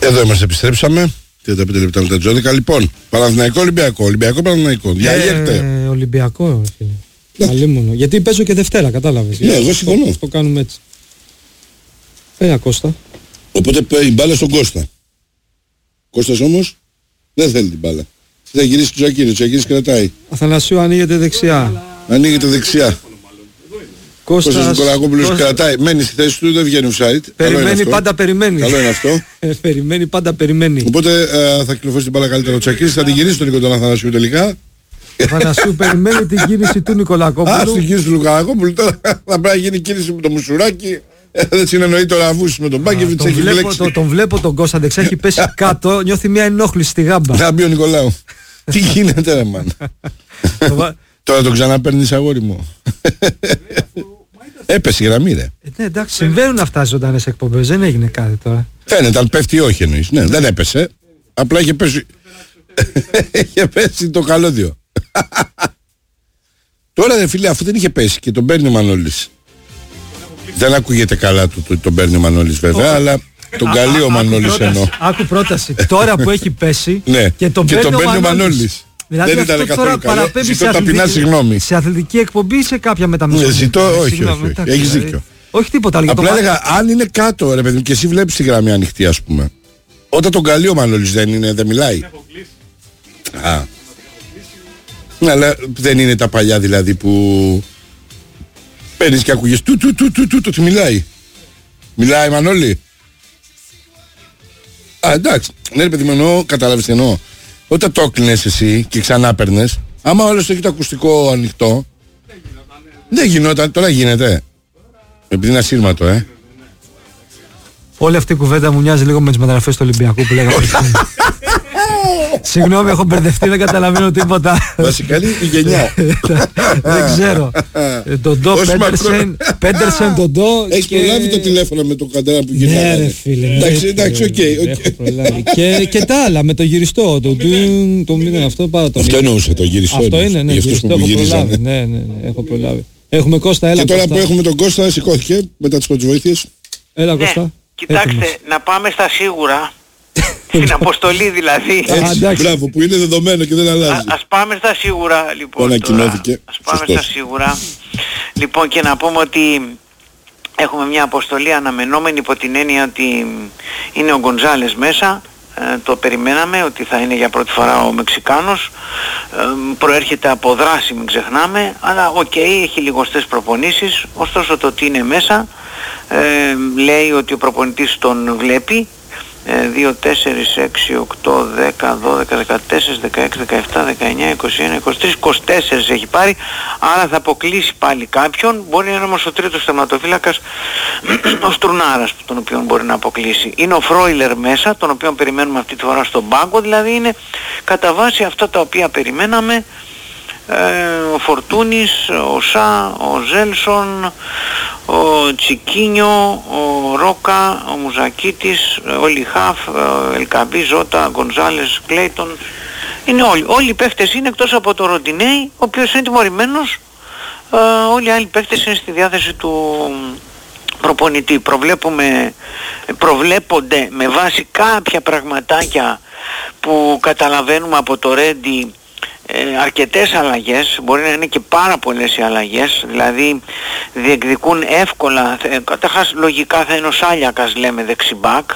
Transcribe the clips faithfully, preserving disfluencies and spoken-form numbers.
Εδώ είμαστε, επιστρέψαμε. τριάντα πέντε λεπτά μετά Τζόδικα. Λοιπόν, Παναθηναϊκό Ολυμπιακό. Ολυμπιακό Παναθηναϊκό. Διαλέγετε. Ε, Ολυμπιακό. Αλίμονο. Γιατί παίζω και Δευτέρα, κατάλαβες. Ναι, εγώ συμφωνώ. Το, το κάνουμε έτσι. Έλα Κώστα. Οπότε η μπάλα στον Κώστα. Κώστας όμως δεν θέλει την μπάλα. Θα γυρίσει του Τζακίνη. Ο Τζακίνης κρατάει. Αθανασίου ανοίγεται δεξιά. Ανοίγεται δεξιά. Κώστας Νικολακόπουλος κρατάει. Μένει στη θέση του, δεν βγαίνει offside. Περιμένει, πάντα περιμένει. Καλό είναι αυτό. Περιμένει, πάντα περιμένει. Οπότε ε, θα κυκλοφορήσει την μπάλα καλύτερα ο Τσακίνης. Θα την γυρίσει τον Νίκο τον Αθανασίου τελικά. Ο Αθανασίου περιμένει την κίνηση του Νικολακόπουλου. Α, την κίνηση του Νικολακόπουλου. Τώρα θα πρέπει να γίνει κίνηση με το Μουσουράκι. Δεν συνεννοεί το Ραβούση με τον Μπάκεβιτς. Τον, βλέπω, το, τον βλέπω τον Κώσταντεξ, έχει πέσει κάτω, νιώθει μια ενόχληση στη γάμπα. Θα μπει ο Νικολάου. Τι γίνεται ρε μάνα. Τώρα τον ξαναπαίρνεις αγόρι μου. Έπεσε η γραμμή ρε. Ε, ναι, εντάξει, συμβαίνουν αυτά στις ζωντανές εκπομπές, δεν έγινε κάτι τώρα. Φαίνεται, αν πέφτει όχι εννοείς. Ναι, δεν έπεσε. Απλά είχε πέσει. Είχε πέσει το καλώδιο. Τώρα ρε φίλε, αφού δεν είχε πέσει και τον παίρνει ο Μανώλης. Δεν ακούγεται καλά του το, τον παίρνει ο Μανώλης βέβαια, oh. αλλά τον καλεί ο Μανώλης εννοώ. Άκου πρόταση. Τώρα που έχει πέσει ναι. και τον και παίρνει, παίρνει ο Μανώλης. Δηλαδή δεν ήταν καθόλου καλό. Ζητώ ταπεινά συγγνώμη. Σε αθλητική εκπομπή ή σε κάποια μεταμεσαία. Ναι, ζητώ, όχι, όχι, όχι. Έχεις δίκιο. Όχι τίποτα άλλο. Απλά έλεγα, αν είναι κάτω ρε παιδί μου και εσύ βλέπεις τη γραμμή ανοιχτή ας πούμε. Όταν τον καλεί ο Μανώλης δεν είναι, δεν μιλάει. Α. Ναι, αλλά δεν είναι τα παλιά δηλαδή που παίρνεις και ακούγες του του του του του του, μιλάει. Μιλάει Μανώλη. Α, εντάξει. Ναι ρε παιδί μου εννοώ, κατάλαβες τι εννοώ. Όταν το έκλεινες εσύ και ξανά παίρνες, άμα όλος έχει το ακουστικό ανοιχτό, δεν γινόταν, τώρα γίνεται. Επειδή είναι ασύρματο, ε. Όλη αυτή η κουβέντα μου μοιάζει λίγο με τις μεταγραφές του Ολυμπιακού που λέγαμε. Συγγνώμη, έχω μπερδευτεί, δεν καταλαβαίνω τίποτα. Βασικά είναι η γενιά. Δεν ξέρω. Ντοντό, Πέντερσεν, Πέντερσεν, Ντοντό. Έχεις προλάβει το τηλέφωνο με το καντρά που γυρνάει. Ναι ρε φίλε. Εντάξει, εντάξει, οκ. Και τα άλλα, με το γυριστό. Το μήνυμα αυτό πάρα το. Αυτό εννοούσα, το γυριστό. Αυτό είναι, ναι, γυριστό έχω προλάβει. Ναι, ναι, έχω προλάβει. Έχουμε Κώστα, έλα. Και τώρα που έχουμε τον Κώστα, σηκώθηκε μετά τις πρώτες βοήθειες. Έλα Κώστα. Κοιτάξτε, να πάμε στα σίγουρα. Στην αποστολή δηλαδή. Έτσι, μπράβο, που είναι δεδομένο και δεν αλλάζει. Α, ας πάμε στα σίγουρα λοιπόν. Ανακοινώθηκε. Ας πάμε Σωστός. στα σίγουρα. Λοιπόν, και να πούμε ότι έχουμε μια αποστολή αναμενόμενη υπό την έννοια ότι είναι ο Γκονζάλες μέσα. Ε, το περιμέναμε ότι θα είναι για πρώτη φορά ο Μεξικάνος. Ε, προέρχεται από δράση, μην ξεχνάμε, αλλά οκ, okay, έχει λιγοστές προπονήσεις. Ωστόσο το ότι είναι μέσα ε, λέει ότι ο προπονητής τον βλέπει. δύο, τέσσερα, έξι, οκτώ, δέκα, δώδεκα, δεκατέσσερα, δεκαέξι, δεκαεπτά, δεκαεννιά, είκοσι ένα, είκοσι τρία, είκοσι τέσσερα έχει πάρει, άρα θα αποκλείσει πάλι κάποιον. Μπορεί να είναι όμως ο τρίτος τερματοφύλακας ο Στρουνάρας, τον οποίο μπορεί να αποκλείσει. Είναι ο Φρόιλερ μέσα, τον οποίο περιμένουμε αυτή τη φορά στον πάγκο, δηλαδή είναι κατά βάση αυτά τα οποία περιμέναμε. Ε, ο Φορτούνης, ο Σα, ο Ζέλσον, ο Τσικίνιο, ο Ρόκα, ο Μουζακίτης, ο Λιχάφ, ο Ελκαμπή, Ζώτα, Γκονζάλες, Κλέιτον. Είναι όλοι. Όλοι οι παίχτες είναι εκτός από το Ροντινέι, ο οποίος είναι τιμωρημένος. Ε, όλοι οι άλλοι παίχτες είναι στη διάθεση του προπονητή. Προβλέπουμε, προβλέπονται με βάση κάποια πραγματάκια που καταλαβαίνουμε από το Ρέντι Ε, αρκετές αλλαγές, μπορεί να είναι και πάρα πολλές οι αλλαγές, δηλαδή διεκδικούν εύκολα, ε, καταρχάς λογικά θα είναι ο Σάλιακας λέμε δεξιμπάκ,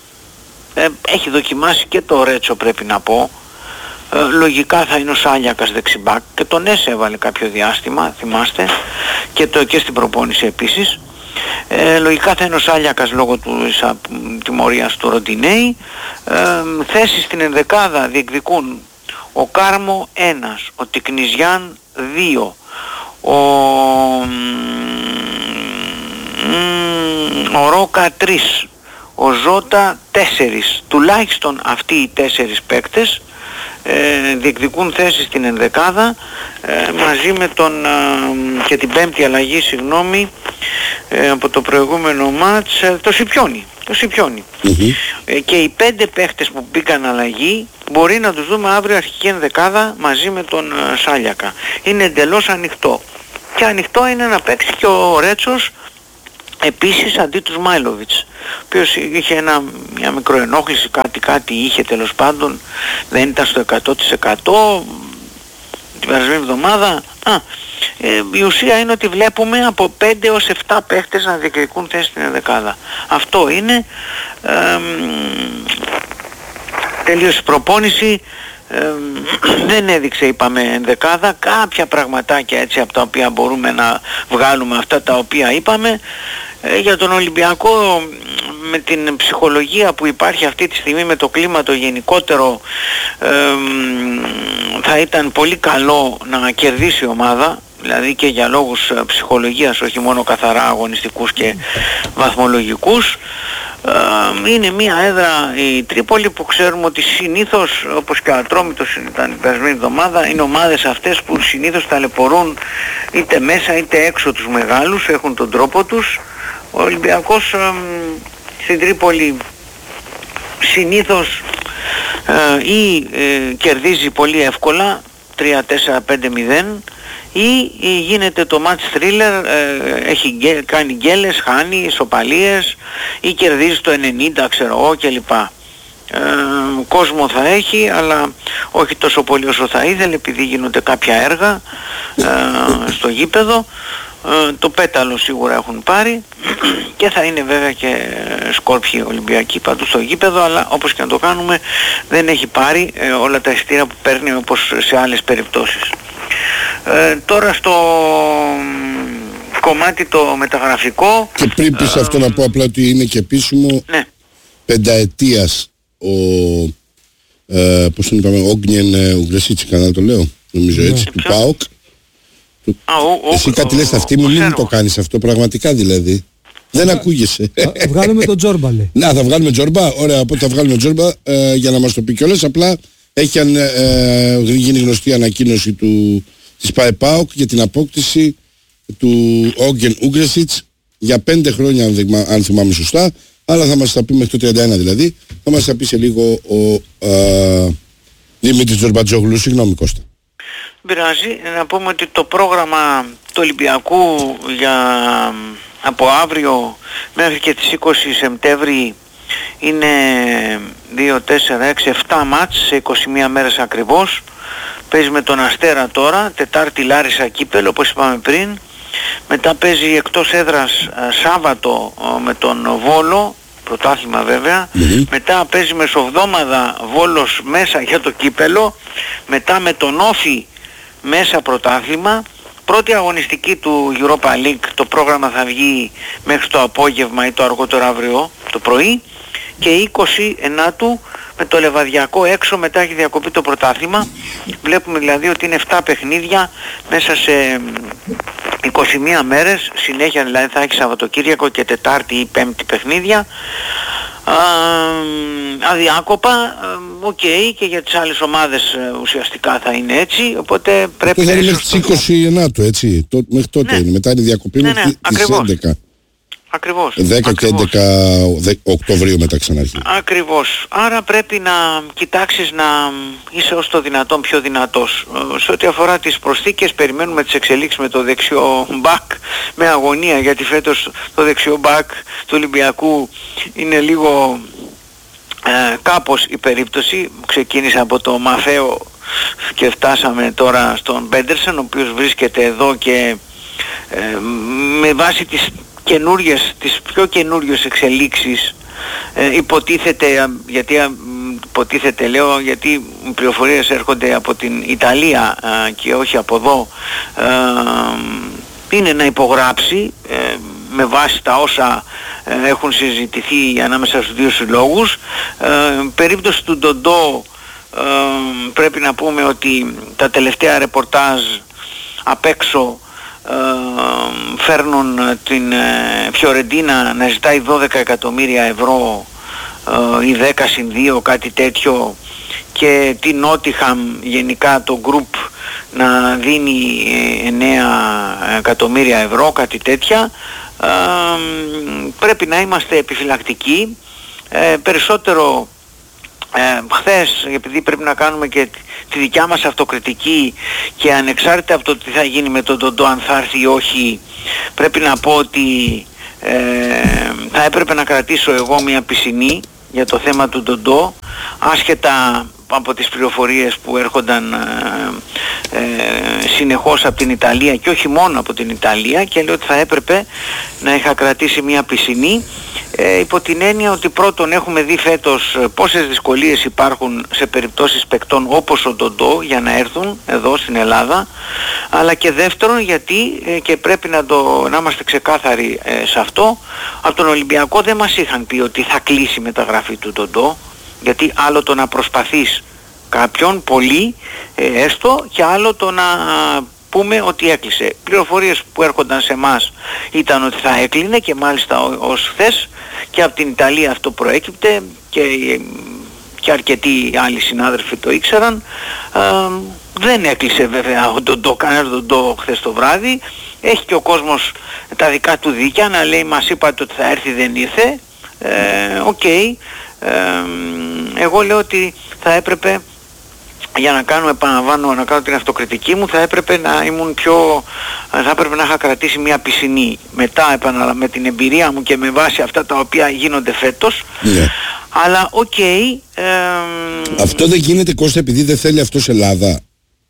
ε, έχει δοκιμάσει και το Ρέτσο πρέπει να πω, ε, λογικά θα είναι ο Σάλιακας δεξιμπάκ και τον Έσε έβαλε κάποιο διάστημα, θυμάστε, και, το, και στην προπόνηση επίσης. Ε, λογικά θα είναι ο Σάλιακας λόγω του α, τιμωρίας του Ροντινέι. ε, θέσεις στην ενδεκάδα διεκδικούν ο Κάρμο ένας, ο Τικνιζιάν δύο, ο, ο Ρόκα τρεις, ο Ζώτα τέσσερις. Τουλάχιστον αυτοί οι τέσσερις παίκτες ε, διεκδικούν θέσεις στην ενδεκάδα ε, μαζί με τον ε, και την πέμπτη αλλαγή, συγγνώμη, ε, από το προηγούμενο μάτς, ε, το Σιπιόνι. Το Σιπιόνι. Mm-hmm. Ε, και οι πέντε παίχτες που μπήκαν αλλαγή μπορεί να τους δούμε αύριο αρχική ενδεκάδα μαζί με τον ε, Σάλιακα. Είναι εντελώς ανοιχτό. Και ανοιχτό είναι να παίξει και ο Ρέτσος επίσης αντί του Σμάιλοβιτς, ο οποίος είχε ένα, μια μικροενόχληση, κάτι κάτι είχε τέλος πάντων, δεν ήταν στο εκατό τοις εκατό την περασμένη εβδομάδα. Α, ε, η ουσία είναι ότι βλέπουμε από πέντε έως επτά παίχτες να διεκδικούν θέση στην ενδεκάδα. Αυτό είναι. Ε, τελείωσε η προπόνηση. Ε, δεν έδειξε, είπαμε, ενδεκάδα. Κάποια πραγματάκια έτσι από τα οποία μπορούμε να βγάλουμε αυτά τα οποία είπαμε. Ε, για τον Ολυμπιακό, με την ψυχολογία που υπάρχει αυτή τη στιγμή, με το κλίμα το γενικότερο, ε, θα ήταν πολύ καλό να κερδίσει η ομάδα, δηλαδή και για λόγους ψυχολογίας, όχι μόνο καθαρά αγωνιστικούς και βαθμολογικούς. Είναι μια έδρα η Τρίπολη που ξέρουμε ότι συνήθως, όπως και ο Ατρόμητος ήταν την περασμένη εβδομάδα, είναι ομάδες αυτές που συνήθως ταλαιπωρούν είτε μέσα είτε έξω τους μεγάλους, έχουν τον τρόπο τους. Ο Ολυμπιακός ε, στην Τρίπολη συνήθως ε, ή ε, κερδίζει πολύ εύκολα τρία τέσσερα πέντε μηδέν, ή γίνεται το match thriller, ε, έχει κάνει γκέλες, χάνει, ισοπαλίες, ή κερδίζει το ενενήντα, ξέρω εγώ, κλπ. Ε, κόσμο θα έχει, αλλά όχι τόσο πολύ όσο θα ήθελε, επειδή γίνονται κάποια έργα ε, στο γήπεδο. Ε, το πέταλο σίγουρα έχουν πάρει και θα είναι βέβαια και σκόρπιοι Ολυμπιακοί παντού στο γήπεδο, αλλά όπως και να το κάνουμε δεν έχει πάρει ε, όλα τα εισιτήρια που παίρνει όπως σε άλλες περιπτώσεις. Ε, τώρα στο κομμάτι το μεταγραφικό, και πριν πεις ε, αυτό να πω απλά ότι είναι και επίσημο, ναι, πενταετίας ο ε, πώς τον είπαμε, Όγγεν Ουγγρεσίτσι, κανένα το λέω νομίζω, έτσι, του ΠΑΟΚ. Α, ο, Εσύ ο, κάτι ο, λες αυτή μου, μην το κάνεις αυτό πραγματικά, δηλαδή δεν ακούγεσαι. Θα βγάλουμε τον Τζόρμπα, λέει. Να, θα βγάλουμε Τζόρμπα, ωραία, οπότε θα βγάλουμε Τζόρμπα ε, για να μας το πει κιόλας. Απλά έχει ε, γίνει γνωστή ανακοίνωση του, της ΠΑΕΠΑΟΚ για την απόκτηση του Όγγεν Ουγγρεσίτς για πέντε χρόνια, αν, αν θυμάμαι σωστά, αλλά θα μας τα πει μέχρι το τριάντα ένα, δηλαδή θα μας τα πει σε λίγο ο ε, Δημήτρης Τζορμπατζόγλου. Συγγνώμη Κώστα. Δεν πειράζει. Να πούμε ότι το πρόγραμμα του Ολυμπιακού για, από αύριο μέχρι και τις είκοσι Σεπτέμβρη είναι δύο, τέσσερα, έξι, επτά μάτς σε είκοσι μία μέρες ακριβώς. Παίζει με τον Αστέρα τώρα, Τετάρτη Λάρισα κύπελλο όπως είπαμε πριν. Μετά παίζει εκτός έδρας Σάββατο με τον Βόλο, πρωτάθλημα βέβαια. Mm-hmm. Μετά παίζει μεσοβδόμαδα Βόλος μέσα για το κύπελλο. Μετά με τον Όφη μέσα πρωτάθλημα. Πρώτη αγωνιστική του Europa League, το πρόγραμμα θα βγει μέχρι το απόγευμα ή το αργότερο αύριο το πρωί. Και είκοσι ενάτου με το Λεβαδιακό έξω, μετά έχει διακοπεί το πρωτάθλημα. Βλέπουμε δηλαδή ότι είναι επτά παιχνίδια μέσα σε είκοσι μία μέρες, συνέχεια δηλαδή θα έχει Σαββατοκύριακο και Τετάρτη ή Πέμπτη παιχνίδια. Α, αδιάκοπα, οκ, okay, και για τις άλλες ομάδες ουσιαστικά θα είναι έτσι, οπότε πρέπει να... μέχρι τις είκοσι ενάτου, έτσι, το, μέχρι τότε, ναι, είναι, μετά είναι διακοπή, ναι, μέχρι ναι, τις έντεκα. Ακριβώς. δέκα ακριβώς. Και έντεκα Οκτωβρίου μετά ξαναρχεί. Ακριβώς. Άρα πρέπει να κοιτάξεις να είσαι ως το δυνατόν πιο δυνατός. Σε ό,τι αφορά τις προσθήκες, περιμένουμε τις εξελίξεις με το δεξιό μπακ με αγωνία, γιατί φέτος το δεξιό μπακ του Ολυμπιακού είναι λίγο ε, κάπως η περίπτωση. Ξεκίνησε από το Μαθαίο και φτάσαμε τώρα στον Πέντερσεν, ο οποίος βρίσκεται εδώ και ε, με βάση τις καινούριες, τις πιο καινούριες εξελίξεις ε, υποτίθεται, γιατί ε, υποτίθεται λέω, γιατί οι πληροφορίες έρχονται από την Ιταλία ε, και όχι από εδώ, ε, είναι να υπογράψει ε, με βάση τα όσα ε, έχουν συζητηθεί ανάμεσα στους δύο συλλόγους. Ε, περίπτωση του Ντοντό, ε, πρέπει να πούμε ότι τα τελευταία ρεπορτάζ απ' έξω Ε, φέρνουν την ε, Φιωρεντίνα να ζητάει δώδεκα εκατομμύρια ευρώ ε, ή δέκα συν δύο, κάτι τέτοιο, και την Νότιχαμ γενικά το group να δίνει ε, εννέα εκατομμύρια ευρώ, κάτι τέτοια. Ε, πρέπει να είμαστε επιφυλακτικοί. Ε, περισσότερο Ε, χθες, επειδή πρέπει να κάνουμε και τη δικιά μας αυτοκριτική και ανεξάρτητα από το τι θα γίνει με τον Ντοντό, αν θα έρθει ή όχι, πρέπει να πω ότι ε, θα έπρεπε να κρατήσω εγώ μια πισινή για το θέμα του Ντοντό, άσχετα από τις πληροφορίες που έρχονταν ε, ε, συνεχώς από την Ιταλία και όχι μόνο από την Ιταλία, και λέω ότι θα έπρεπε να είχα κρατήσει μια πισινή, ε, υπό την έννοια ότι πρώτον έχουμε δει φέτος πόσες δυσκολίες υπάρχουν σε περιπτώσεις παικτών όπως ο Ντοντό για να έρθουν εδώ στην Ελλάδα, αλλά και δεύτερον γιατί, ε, και πρέπει να, το, να είμαστε ξεκάθαροι ε, σε αυτό, από τον Ολυμπιακό δεν μας είχαν πει ότι θα κλείσει η μεταγραφή του Ντοντό, γιατί άλλο το να προσπαθείς κάποιον πολύ ε, έστω, και άλλο το να α, πούμε ότι έκλεισε. Πληροφορίες που έρχονταν σε εμάς ήταν ότι θα έκλεινε, και μάλιστα ως χθες, και από την Ιταλία αυτό προέκυπτε, και, και αρκετοί άλλοι συνάδελφοι το ήξεραν. Α, δεν έκλεισε βέβαια ο Ντοντό, κανένας Ντοντό χθες το βράδυ. Έχει και ο κόσμος τα δικά του δίκαια να λέει μας είπατε ότι θα έρθει, δεν ήρθε. Οκ. Ε, okay. Ε, εγώ λέω ότι θα έπρεπε, για να κάνω, επαναλαμβάνω, να κάνω την αυτοκριτική μου, θα έπρεπε να ήμουν πιο, θα έπρεπε να είχα κρατήσει μια πισινή. Μετά, επαναλαμβάνω, με την εμπειρία μου και με βάση αυτά τα οποία γίνονται φέτος, yeah. Αλλά οκ. Okay, ε, αυτό δεν γίνεται, Κώστα, επειδή δεν θέλει αυτός Ελλάδα?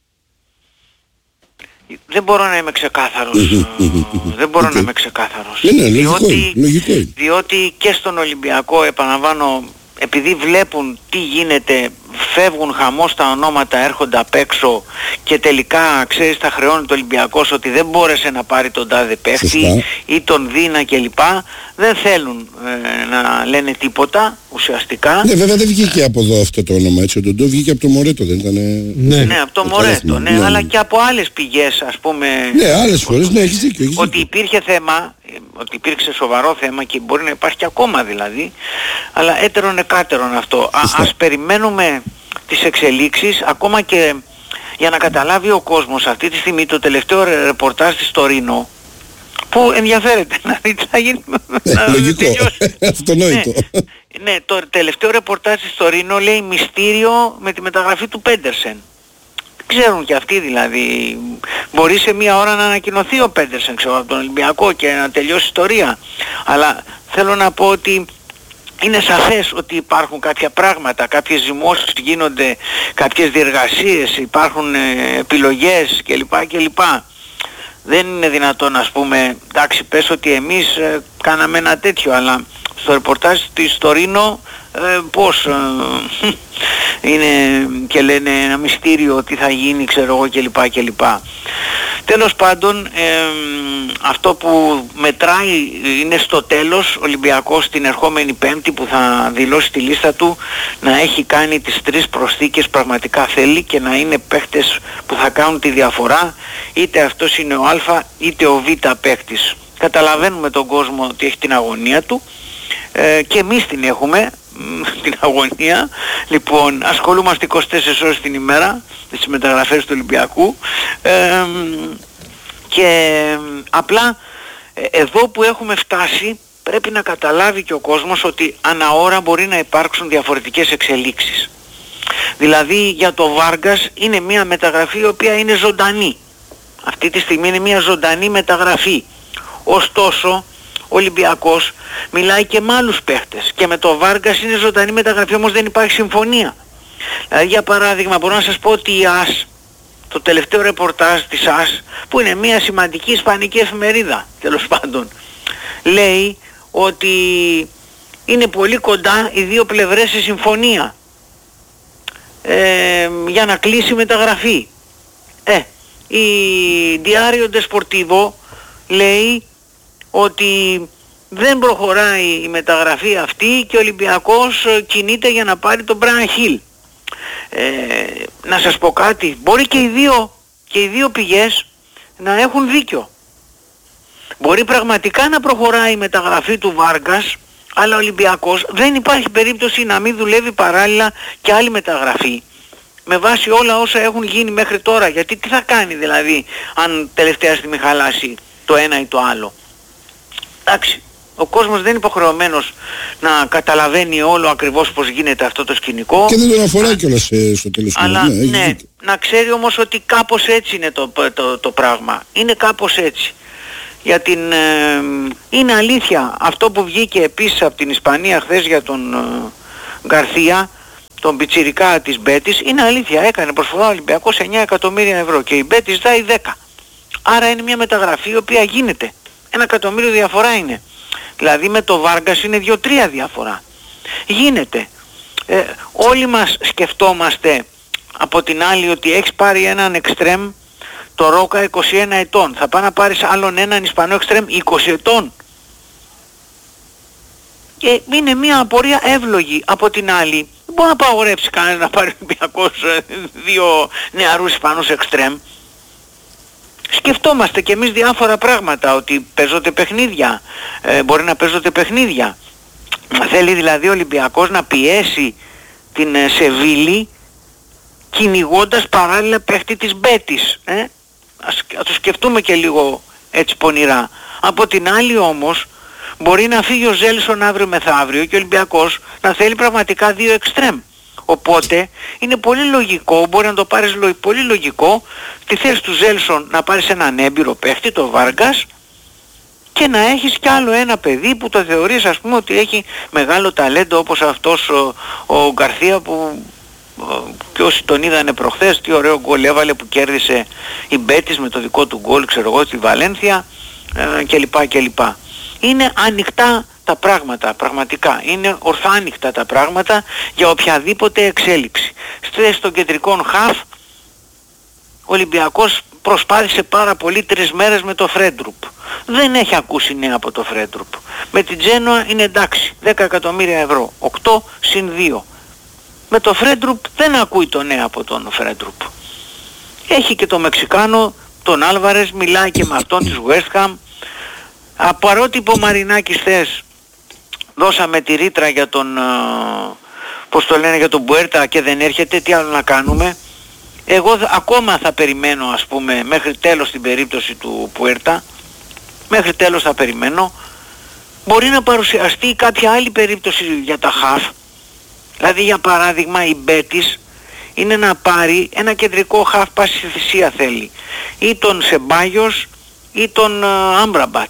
Δεν μπορώ να είμαι ξεκάθαρος. Δεν μπορώ okay. να είμαι ξεκάθαρος. Ναι, ναι, λογικό, διότι, λογικό. διότι και στον Ολυμπιακό, επαναλαμβάνω, επειδή βλέπουν τι γίνεται, φεύγουν χαμός τα ονόματα, έρχονται απ' έξω, και τελικά ξέρεις θα χρεώνει το Ολυμπιακός ότι δεν μπόρεσε να πάρει τον τάδε παίχτη ή τον Δίνα κλπ. Δεν θέλουν ε, να λένε τίποτα ουσιαστικά. Ναι, βέβαια δεν βγήκε από εδώ αυτό το όνομα, έτσι, ο Ντοντό βγήκε από το Μορέτο, δεν ήταν? Ναι, ναι, από το Μορέτο, ναι, ναι, αλλά και από άλλες πηγές, ας πούμε. Ναι, άλλες φορές, ναι, έχεις δίκιο, έχεις ότι δίκιο. υπήρχε θέμα, ότι υπήρξε σοβαρό θέμα, και μπορεί να υπάρχει και ακόμα δηλαδή, αλλά έτερον εκάτερον αυτό. Α, ας περιμένουμε τις εξελίξεις, ακόμα και για να καταλάβει ο κόσμος αυτή τη στιγμή το τελευταίο ρεπορτάζ της Τωρίνο, που ενδιαφέρεται να δει τι θα γίνει. Ναι, λογικό, αυτονόητο. Ναι, ναι, το τελευταίο ρεπορτάζ της Τωρίνο λέει μυστήριο με τη μεταγραφή του Πέντερσεν. Ξέρουν και αυτοί δηλαδή, μπορεί σε μία ώρα να ανακοινωθεί ο Πέντερσεν, ξέρω, από τον Ολυμπιακό και να τελειώσει η ιστορία. Αλλά θέλω να πω ότι είναι σαφές ότι υπάρχουν κάποια πράγματα, κάποιες ζυμώσεις γίνονται, κάποιες διεργασίες, υπάρχουν ε, επιλογές κλπ. κλπ. Δεν είναι δυνατόν, ας πούμε, εντάξει, πες ότι εμείς ε, κάναμε ένα τέτοιο, αλλά στο ρεπορτάζ της Τωρίνο ε, πώς ε, είναι και λένε ένα μυστήριο τι θα γίνει, ξέρω εγώ, κλπ. κλπ. Τέλος πάντων, ε, αυτό που μετράει είναι στο τέλος ο Ολυμπιακός την ερχόμενη Πέμπτη, που θα δηλώσει τη λίστα του, να έχει κάνει τις τρεις προσθήκες πραγματικά θέλει, και να είναι παίχτες που θα κάνουν τη διαφορά, είτε αυτός είναι ο Α είτε ο Β παίχτης. Καταλαβαίνουμε τον κόσμο ότι έχει την αγωνία του, ε, και εμείς την έχουμε, την αγωνία. Λοιπόν, ασχολούμαστε είκοσι τέσσερις ώρες την ημέρα στις μεταγραφές του Ολυμπιακού, ε, και απλά ε, εδώ που έχουμε φτάσει πρέπει να καταλάβει και ο κόσμος ότι ανά ώρα μπορεί να υπάρξουν διαφορετικές εξελίξεις. Δηλαδή για το Βάργκας είναι μια μεταγραφή η οποία είναι ζωντανή. Αυτή τη στιγμή είναι μια ζωντανή μεταγραφή. Ωστόσο ο Ολυμπιακός μιλάει και με άλλους παίχτες, και με το Βάργκας είναι ζωντανή μεταγραφή, όμως δεν υπάρχει συμφωνία. Δηλαδή για παράδειγμα μπορώ να σας πω ότι η ΑΣ, το τελευταίο ρεπορτάζ της ΑΣ, που είναι μια σημαντική ισπανική εφημερίδα τέλος πάντων, λέει ότι είναι πολύ κοντά οι δύο πλευρές σε συμφωνία ε, για να κλείσει μεταγραφή. Ε, η Diario Deportivo λέει ότι δεν προχωράει η μεταγραφή αυτή και ο Ολυμπιακός κινείται για να πάρει τον Brian Hill. Ε, να σας πω κάτι, μπορεί και οι δύο, και οι δύο πηγές να έχουν δίκιο. Μπορεί πραγματικά να προχωράει η μεταγραφή του Βάργκας, αλλά ο Ολυμπιακός δεν υπάρχει περίπτωση να μην δουλεύει παράλληλα και άλλη μεταγραφή, με βάση όλα όσα έχουν γίνει μέχρι τώρα. Γιατί τι θα κάνει δηλαδή αν τελευταία στιγμή χαλάσει το ένα ή το άλλο? Εντάξει, ο κόσμος δεν είναι υποχρεωμένος να καταλαβαίνει όλο ακριβώς πώς γίνεται αυτό το σκηνικό. Και δεν τον αφορά κιόλας στο τέλος. Αλλά ναι, ναι, να ξέρει όμως ότι κάπως έτσι είναι το, το, το, το πράγμα. Είναι κάπως έτσι. για την... Ε, είναι αλήθεια αυτό που βγήκε επίσης από την Ισπανία χθες για τον ε, Γκαρθία, τον πιτσιρικά της Μπέτης, είναι αλήθεια, έκανε προσφορά ο Ολυμπιακός εννιά εκατομμύρια ευρώ και η Μπέτης ζητάει δέκα. Άρα είναι μια μεταγραφή η οποία γίνεται. Ένα εκατομμύριο διαφορά είναι. Δηλαδή με το Βάργκας είναι δύο τρία διαφορά. Γίνεται. Ε, όλοι μας σκεφτόμαστε από την άλλη ότι έχεις πάρει έναν εξτρέμ, το Ρόκα είκοσι ένα ετών. Θα πάει να πάρεις άλλον έναν Ισπανό εξτρέμ είκοσι ετών. Και είναι μια απορία εύλογη. Από την άλλη, δεν μπορεί να παγορεύσει κανένας να πάρει Ολυμπιακός δύο νεαρούς Ισπανούς εξτρέμ. Σκεφτόμαστε και εμείς διάφορα πράγματα, ότι παίζονται παιχνίδια, ε, μπορεί να παίζονται παιχνίδια. Θέλει δηλαδή ο Ολυμπιακός να πιέσει την ε, Σεβίλη κυνηγώντας παράλληλα παίχτη της Μπέτης. Ε? Ας, ας το σκεφτούμε και λίγο έτσι πονηρά. Από την άλλη όμως μπορεί να φύγει ο Ζέλσον αύριο μεθαύριο και ο Ολυμπιακός να θέλει πραγματικά δύο εξτρέμ. Οπότε είναι πολύ λογικό, μπορεί να το πάρεις λο, πολύ λογικό στη θέση του Ζέλσον να πάρεις έναν έμπειρο παίχτη, το Βάργκας, και να έχεις κι άλλο ένα παιδί που το θεωρείς ας πούμε ότι έχει μεγάλο ταλέντο, όπως αυτός ο, ο Γκαρθία που και όσοι τον είδανε προχθές, τι ωραίο γκολ έβαλε που κέρδισε η Μπέτης με το δικό του γκολ, ξέρω εγώ, στη Βαλένθια ε, κλπ. κλπ. Είναι ανοιχτά τα πράγματα, πραγματικά. Είναι ορθά ανοιχτά τα πράγματα για οποιαδήποτε εξέλιξη. Στη θέση των κεντρικών χαφ, ο Ολυμπιακός προσπάθησε πάρα πολύ τρεις μέρες με το Φρέντρουπ. Δεν έχει ακούσει νέα από το Φρέντρουπ. Με την Τζένοα είναι εντάξει, δέκα εκατομμύρια ευρώ, οκτώ συν δύο. Με το Φρέντρουπ δεν ακούει το νέα από τον Φρέντρουπ. Έχει και το Μεξικάνο, τον Άλβαρες, μιλάει και με αυτόν της West Ham. Παρότι είπε ο Μαρινάκης θες, δώσαμε τη ρήτρα για τον, πώς το λένε, για τον Μπουέρτα και δεν έρχεται, τι άλλο να κάνουμε. Εγώ ακόμα θα περιμένω ας πούμε μέχρι τέλος στην περίπτωση του Μπουέρτα, μέχρι τέλος θα περιμένω. Μπορεί να παρουσιαστεί κάποια άλλη περίπτωση για τα χαφ, δηλαδή για παράδειγμα η Μπέτης είναι να πάρει ένα κεντρικό χαφ, πάση θυσία θέλει, ή τον Σεμπάγιος ή τον Άμπραμπατ.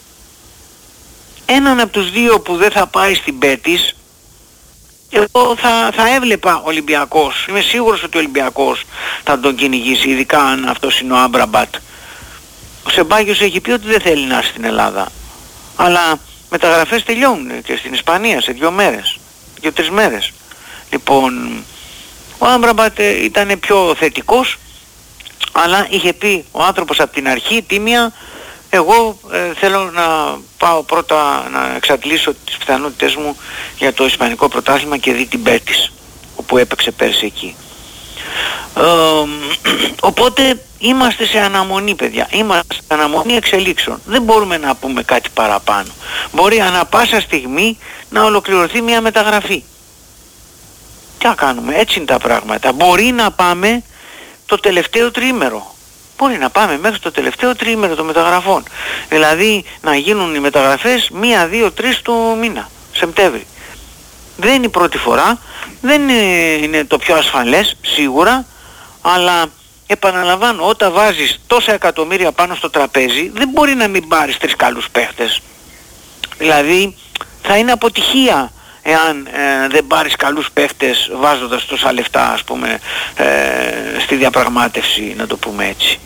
Έναν από τους δύο που δεν θα πάει στην Μπέτης, εγώ θα, θα έβλεπα Ολυμπιακός. Είμαι σίγουρος ότι ο Ολυμπιακός θα τον κυνηγήσει, ειδικά αν αυτός είναι ο Άμπραμπατ. Ο Σεμπάγιος έχει πει ότι δεν θέλει να έρθει στην Ελλάδα. Αλλά μεταγραφές τελειώνουν και στην Ισπανία σε δύο μέρες, δύο-τρεις μέρες. Λοιπόν, ο Άμπραμπατ ήταν πιο θετικός, αλλά είχε πει ο άνθρωπος από την αρχή τίμια, εγώ ε, θέλω να πάω πρώτα να εξαντλήσω τις πιθανότητες μου για το Ισπανικό πρωτάθλημα και δει την Μπέτης, όπου έπαιξε πέρσι εκεί. Ε, οπότε είμαστε σε αναμονή, παιδιά. Είμαστε σε αναμονή εξελίξεων. Δεν μπορούμε να πούμε κάτι παραπάνω. Μπορεί ανά πάσα στιγμή να ολοκληρωθεί μια μεταγραφή. Τι να κάνουμε, έτσι είναι τα πράγματα. Μπορεί να πάμε το τελευταίο τριήμερο. Μπορεί να πάμε μέχρι το τελευταίο τριήμερο των μεταγραφών. Δηλαδή να γίνουν οι μεταγραφές μία, δύο, τρεις του μήνα, Σεπτέμβρη. Δεν είναι η πρώτη φορά, δεν είναι το πιο ασφαλές σίγουρα, αλλά επαναλαμβάνω, όταν βάζεις τόσα εκατομμύρια πάνω στο τραπέζι δεν μπορεί να μην πάρεις τρεις καλούς παίχτες. Δηλαδή θα είναι αποτυχία εάν ε, δεν πάρεις καλούς παίχτες βάζοντας τόσα λεφτά ας πούμε ε, στη διαπραγμάτευση, να το πούμε έτσι.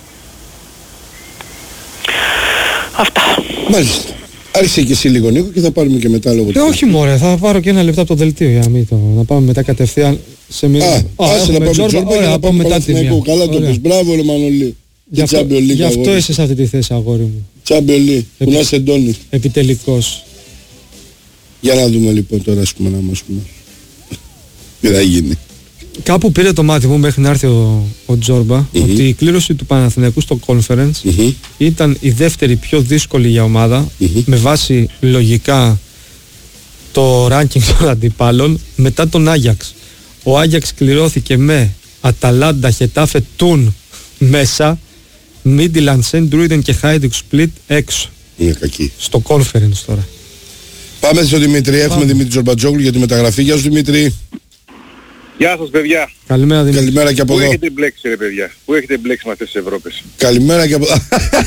Αυτά. Μάλιστα. Άρχισε και εσύ λίγο Νίκο και θα πάρουμε και μετά λόγω. Ε, όχι μωρέ, θα πάρω και ένα λεπτό από το δελτίο για να μην το... να πάμε μετά κατευθείαν σε μια... Α, άσε να πάμε Τζόρμπα και να πάμε μετά τη μία. Καλά το πες, μπράβο ρε Μανολή. Γι' αυτό, γι αυτό είσαι σε αυτή τη θέση αγόρι μου. Τσάμπιολί, που να είσαι εντώνει. Επιτελικός. Για να δούμε λοιπόν τώρα ας πούμε να μας πούμε. Τι θα γίνει. Κάπου πήρε το μάτι μου μέχρι να έρθει ο, ο Τζόρμπα mm-hmm. ότι η κλήρωση του Παναθηναϊκού στο Conference mm-hmm. ήταν η δεύτερη πιο δύσκολη για ομάδα mm-hmm. με βάση λογικά το ranking των αντιπάλων μετά τον Άγιαξ. Ο Άγιαξ κληρώθηκε με Αταλάντα, Χετάφε, Τούν μέσα, Μίντιλαντ, Σεντ Ρούιντεν και Χάιντικ Σπλίτ έξω. Είναι κακή. Στο Conference τώρα. Πάμε στον Δημήτρη, έχουμε Δημήτρη Τζορμπατζόγλου για τη μεταγραφή. Γεια σου Δημήτρη. Γεια σας παιδιά. Καλημέρα Δημήτρη. Καλημέρα και από Πού εδώ. έχετε μπλέξει ρε παιδιά, πού έχετε μπλέξει με αυτές τις Ευρώπες. Καλημέρα και από εδώ.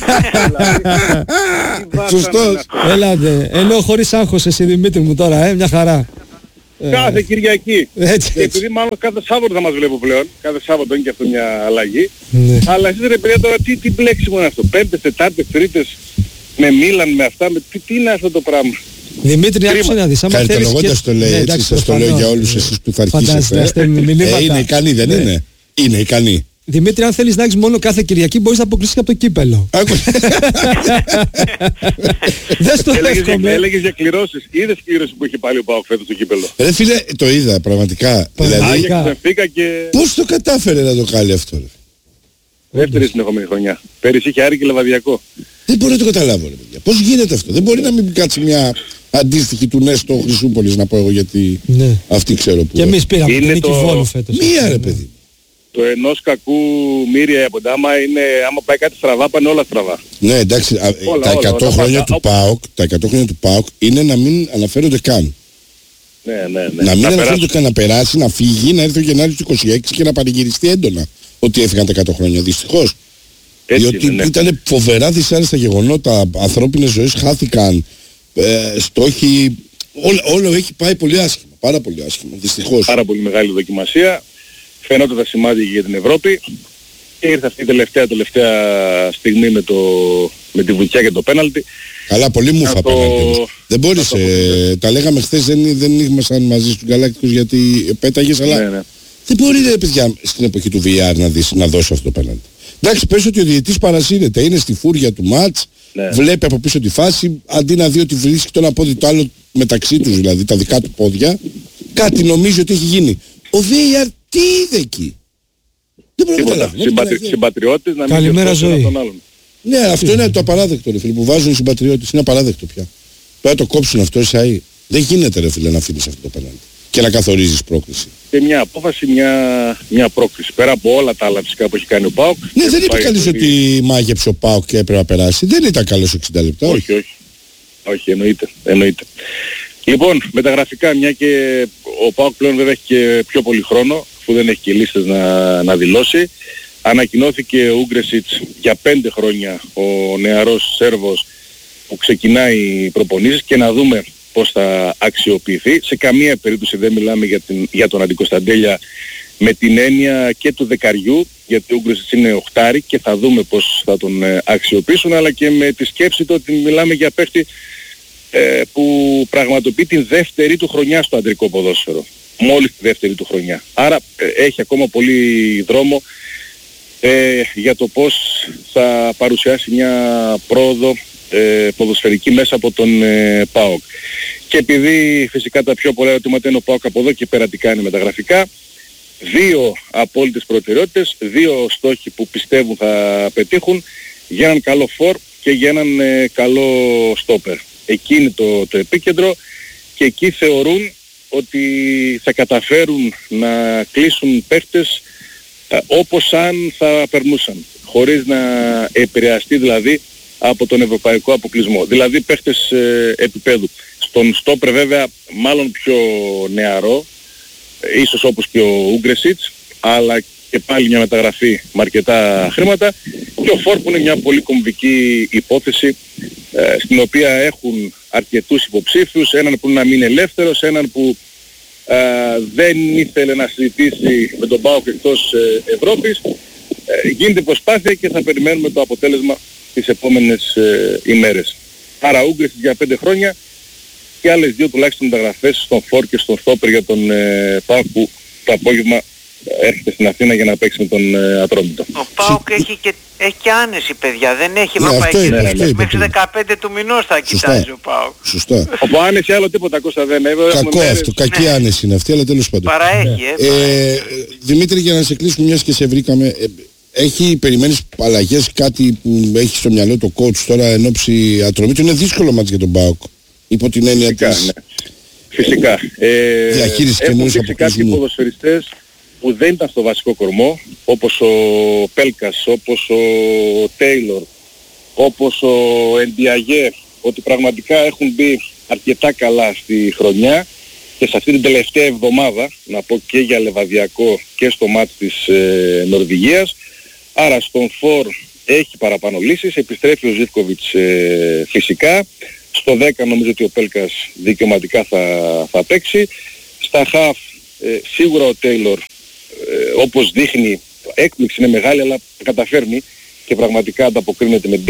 Σωστός. Έλατε, ενώ χωρίς άγχος εσύ Δημήτρη μου τώρα, ε, μια χαρά. Κάθε Κυριακή. Έτσι, Και έτσι. επειδή μάλλον κάθε Σάββατο θα μας βλέπω πλέον, κάθε Σάββατο είναι και αυτό μια αλλαγή. Ναι. Αλλά εσείς ρε παιδιά τώρα τι, τι μπλέξιμο είναι αυτό, πέμπτες, τετάρτες, τρίτες, με Μίλαν, με αυτά, με, τι, τι είναι αυτό το πράγμα. Δημήτρη, άκουσε να δεις, άμα θέλεις και... Χαριτολογώντας το λέει Ναι, έτσι, εντάξει, σας το λέω προφανώς. για όλους εσείς που θα Φαντάζεστε, αρχίσετε. στέλνουν μηνύματα. Ε, είναι ικανή, δεν Ναι. είναι. Είναι ικανή. Δημήτρη, αν θέλεις να έχεις μόνο κάθε Κυριακή, μπορείς να αποκλείσεις και από το κύπελο. Άκου. Δεν στο Έλεγες για, εύχομαι. έλεγες για κληρώσεις, είδες κλήρωση που είχε πάλι ο ΠΑΟΚ φέτος στο κύπελλο. Ρε φίλε, το είδα πραγματικά. Δηλαδή, Άγιαξ, Μπενφίκα και πώς το κατάφερε να το κάνει αυτό, ρε. δεύτερη συνεχόμενη χρονιά. Πέρυσι είχε Άρη και Λεβαδιακό. Δεν μπορώ να το καταλάβω, ρε παιδιά. Πώς γίνεται αυτό. Δεν μπορεί να μην κάτσει μια αντίστοιχη του Νέστο Χρυσούπολης, να πω εγώ, γιατί Ναι. αυτή ξέρω που. Και εμείς πήραμε Είναι την νίκη το- Βόλου φέτος. Μία, ρε Ναι. παιδί. Το ενός κακού μύρια από άμα είναι, άμα πάει κάτι στραβά, πάνε όλα στραβά. Ναι, εντάξει, α, Όλα, τα όλα, εκατό όλα, χρόνια όλα. του ΠΑΟΚ, τα εκατό χρόνια του ΠΑΟΚ είναι να μην αναφέρονται καν. Ναι, ναι, ναι. Να μην αναφέρονται περάσουν. καν, να περάσει, να φύγει, να έρθει ο Γενάρης του είκοσι έξι και να πανηγυριστεί έντονα ότι έφυγαν τα εκατό χρόνια. Δυστυχώς. Έτσι Διότι είναι, ναι. ήταν φοβερά δυσάρεστα γεγονότα, ανθρώπινες ζωές χάθηκαν, ε, στόχοι, όλο, όλο έχει πάει πολύ άσχημα, πάρα πολύ άσχημα, δυστυχώς. Πάρα πολύ μεγάλη δοκιμασία. Φαινόταν τα σημάδια για την Ευρώπη. Και ήρθε αυτή η τελευταία, τελευταία στιγμή με, το, με τη βουτιά και το πέναλτι. Καλά, πολύ μουφα Να το- απέναντι όμως. Δεν μπορείς, να το ε, τα λέγαμε χθες, δεν, δεν ήμασταν μαζί στους Γκαλάκτικους γιατί πέταγες, αλλά Ναι, ναι. δεν μπορεί ρε παιδιά στην εποχή του βι αρ να, δεις, να δώσει αυτό το πέναλτι. Εντάξει, πες ότι ο διαιτητής παρασύρεται, είναι στη φούρια του μάτς, Ναι. βλέπει από πίσω τη φάση, αντί να δει ότι βρίσκει το ένα πόδι το άλλο μεταξύ τους, δηλαδή τα δικά του πόδια, κάτι νομίζει ότι έχει γίνει. Ο βι αρ τι είδε εκεί. Δεν μπορεί να Τίποτα. καταλάβει. Συμπατρι, συμπατριώτες να μην Καλημέρα, διορθώσουν Ζωή. τον άλλον. Ναι, αυτό είναι το απαράδεκτο ρε φίλε που βάζουν οι συμπατριώτες, είναι απαράδεκτο πια. Πρέπει να το κόψουν αυτό εσάι. Δεν γίνεται ρε φίλε να αφήνεις αυτό το πέναλτι και να καθορίζεις πρόκληση. Και μια απόφαση, μια, μια πρόκληση. Πέρα από όλα τα άλλα φυσικά που έχει κάνει ο ΠΑΟΚ. Ναι, και δεν που είπε πάει κανείς πολύ- ότι μάγεψε ο ΠΑΟΚ και έπρεπε να περάσει. Δεν ήταν καλός εξήντα λεπτά. Όχι, όχι. Όχι, εννοείται. εννοείται. Λοιπόν, με τα γραφικά, μια και ο ΠΑΟΚ πλέον βέβαια έχει και πιο πολύ χρόνο, αφού δεν έχει και λίστες να, να δηλώσει. Ανακοινώθηκε ο Ούγκρεσιτς για πέντε χρόνια, ο νεαρός Σέρβος που ξεκινάει προπονήσεις, και να δούμε πώς θα αξιοποιηθεί. Σε καμία περίπτωση δεν μιλάμε για, την, για τον Αντικοσταντέλια με την έννοια και του δεκαριού, γιατί ο Ούγκρεσιτς είναι οχτάρι και θα δούμε πώς θα τον ε, αξιοποιήσουν, αλλά και με τη σκέψη του ότι μιλάμε για παίχτη ε, που πραγματοποιεί την δεύτερη του χρονιά στο αντρικό ποδόσφαιρο. Μόλις τη δεύτερη του χρονιά. Άρα ε, έχει ακόμα πολύ δρόμο ε, για το πώς θα παρουσιάσει μια πρόοδο ε, ποδοσφαιρική μέσα από τον ε, ΠΑΟΚ. Και επειδή φυσικά τα πιο πολλά ερωτήματα είναι ο ΠΑΟΚ από εδώ και πέρα τι κάνει με τα γραφικά, δύο απόλυτες προτεραιότητες, δύο στόχοι που πιστεύουν θα πετύχουν για έναν καλό φορ και για έναν ε, καλό στόπερ. Εκεί είναι το, το επίκεντρο και εκεί θεωρούν ότι θα καταφέρουν να κλείσουν παίχτες ε, όπως αν θα περνούσαν, χωρίς να επηρεαστεί δηλαδή από τον ευρωπαϊκό αποκλεισμό. Δηλαδή παίχτες ε, επίπεδου. Στον στόπερ βέβαια μάλλον πιο νεαρό, ε, ίσως όπως και ο Ούγκρεσιτς, αλλά και πάλι μια μεταγραφή με αρκετά χρήματα, και ο Φόρ που είναι μια πολύ κομβική υπόθεση, ε, στην οποία έχουν αρκετούς υποψήφιους, έναν που να μην είναι ελεύθερος, έναν που ε, δεν ήθελε να συζητήσει με τον ΠΑΟΚ εκτός ε, Ευρώπης. Ε, γίνεται προσπάθεια και θα περιμένουμε το αποτέλεσμα τις επόμενες ε, ημέρες. Άρα Ούγκρεσιτς για πέντε χρόνια και άλλες δύο τουλάχιστον μεταγραφές στον Φόρ και στον Στόπερ για τον ε, ΠΑΟΚ, που το απόγευμα έρχεται στην Αθήνα για να παίξει με τον ε, Ατρόμητο. Ο ΠΑΟΚ έχει και, έχει και άνεση παιδιά, δεν έχει Ναι, ευρωπαϊκή αυτό είπε, λίστα. αυτό είπε Μέχρι πριν. δεκαπέντε του μηνός θα Σωστά. κοιτάζει ο ΠΑΟΚ. Σωστά. Από άνεση άλλο τίποτα, Κώστα, δεν είναι. Κακό αυτό, κακή άνεση είναι αυτή, αλλά τέλος πάντων. Παραέχει, ε. Ε, Δημήτρη, για να σε κλείσουμε, μιας και σε βρήκαμε, ε, έχει περιμένεις αλλαγές, κάτι που έχει στο μυαλό το coach τώρα εν ώψη Ατρομήτου? Είναι δύσκολο μάτς για τον ΠΑΟΚ, υπό την έννοια Φυσικά, της... ναι. Φυσικά. Ε, Διαχείριση έχουν καινούριου δείξει κάποιοι αποκλεισμού. ποδοσφαιριστές που δεν ήταν στο βασικό κορμό, όπως ο Πέλκας, όπως ο Τέιλορ, όπως ο Εντιαγέ, ότι πραγματικά έχουν μπει αρκετά καλά στη χρονιά και σε αυτή την τελευταία εβδομάδα, να πω και για Λεβαδιακό και στο μάτς της ε, Νορβηγίας. Άρα στον φορ έχει παραπάνω λύσεις, επιστρέφει ο Ζίβκοβιτς ε, φυσικά. Στο δέκα νομίζω ότι ο Πέλκας δικαιωματικά θα, θα παίξει. Στα χαφ ε, σίγουρα ο Τέιλορ ε, όπως δείχνει, έκπληξη είναι μεγάλη αλλά καταφέρνει και πραγματικά ανταποκρίνεται με την